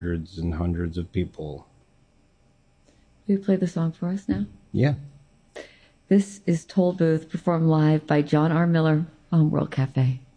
hundreds and hundreds of people. Will you play the song for us now? Yeah. This is Toll Booth, performed live by John R. Miller on World Cafe.